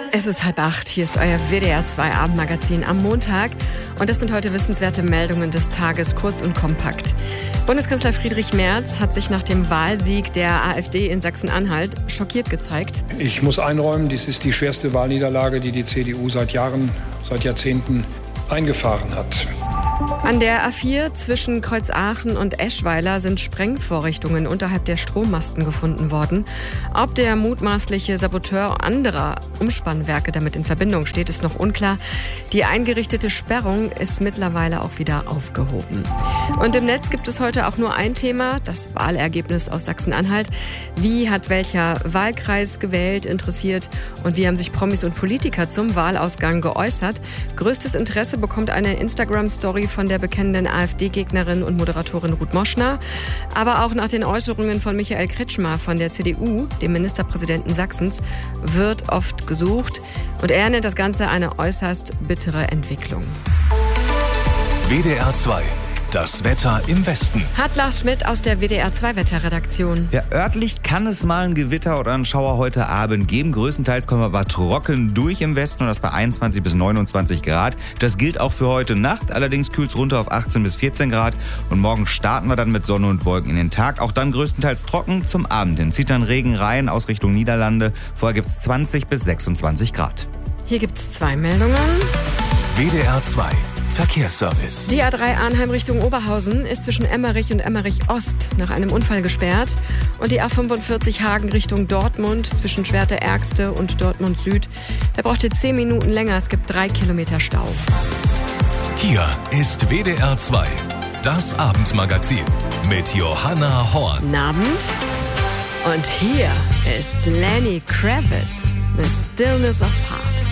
Es ist 7:30, hier ist euer WDR 2 Abendmagazin am Montag. Und das sind heute wissenswerte Meldungen des Tages, kurz und kompakt. Bundeskanzler Friedrich Merz hat sich nach dem Wahlsieg der AfD in Sachsen-Anhalt schockiert gezeigt. Ich muss einräumen, dies ist die schwerste Wahlniederlage, die die CDU seit Jahrzehnten eingefahren hat. An der A4 zwischen Kreuzaachen und Eschweiler sind Sprengvorrichtungen unterhalb der Strommasten gefunden worden. Ob der mutmaßliche Saboteur anderer Umspannwerke damit in Verbindung steht, ist noch unklar. Die eingerichtete Sperrung ist mittlerweile auch wieder aufgehoben. Und im Netz gibt es heute auch nur ein Thema, das Wahlergebnis aus Sachsen-Anhalt. Wie hat welcher Wahlkreis gewählt, interessiert und wie haben sich Promis und Politiker zum Wahlausgang geäußert? Größtes Interesse bekommt eine Instagram-Story von der bekennenden AfD-Gegnerin und Moderatorin Ruth Moschner. Aber auch nach den Äußerungen von Michael Kretschmer von der CDU, dem Ministerpräsidenten Sachsens, wird oft gesucht. Und er nennt das Ganze eine äußerst bittere Entwicklung. WDR 2. Das Wetter im Westen. Hat Lars Schmidt aus der WDR 2 Wetterredaktion. Ja, örtlich kann es mal ein Gewitter oder einen Schauer heute Abend geben. Größtenteils kommen wir aber trocken durch im Westen und das bei 21 bis 29 Grad. Das gilt auch für heute Nacht. Allerdings kühlt es runter auf 18 bis 14 Grad. Und morgen starten wir dann mit Sonne und Wolken in den Tag. Auch dann größtenteils trocken zum Abend hin. Zieht dann Regen rein aus Richtung Niederlande. Vorher gibt es 20 bis 26 Grad. Hier gibt es 2 Meldungen. WDR 2. Verkehrsservice. Die A3 Arnheim Richtung Oberhausen ist zwischen Emmerich und Emmerich Ost nach einem Unfall gesperrt. Und die A45 Hagen Richtung Dortmund zwischen Schwerte-Ergste und Dortmund Süd. Da braucht ihr 10 Minuten länger. Es gibt 3 Kilometer Stau. Hier ist WDR 2. Das Abendmagazin mit Johanna Horn. Guten Abend. Und hier ist Lenny Kravitz mit Stillness of Heart.